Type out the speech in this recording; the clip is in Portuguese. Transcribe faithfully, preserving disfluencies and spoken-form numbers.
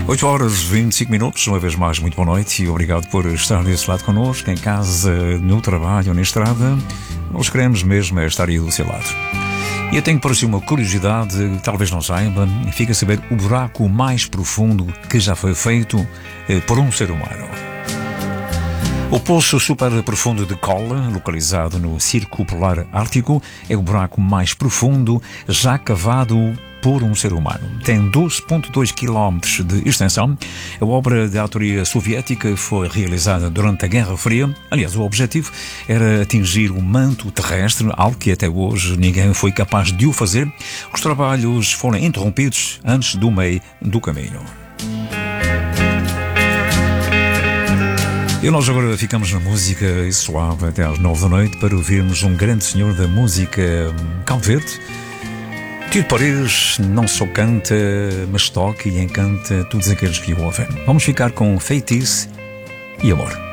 oito horas e vinte e cinco minutos, uma vez mais, muito boa noite e obrigado por estar desse lado connosco, em casa, no trabalho, na estrada. Nós queremos mesmo é estar aí do seu lado. E eu tenho para si uma curiosidade, talvez não saiba, fica a saber o buraco mais profundo que já foi feito eh, por um ser humano. O poço super profundo de Kola, localizado no Círculo Polar Ártico, é o buraco mais profundo já cavado por um ser humano. Tem doze vírgula dois quilómetros de extensão. A obra de autoria soviética foi realizada durante a Guerra Fria. Aliás, o objetivo era atingir o manto terrestre, algo que até hoje ninguém foi capaz de o fazer. Os trabalhos foram interrompidos antes do meio do caminho. E nós agora ficamos na música suave até às nove da noite para ouvirmos um grande senhor da música Cabo Verde. Tio Paredes não só canta, mas toca e encanta todos aqueles que o ouvem. Vamos ficar com Feitiço e Amor.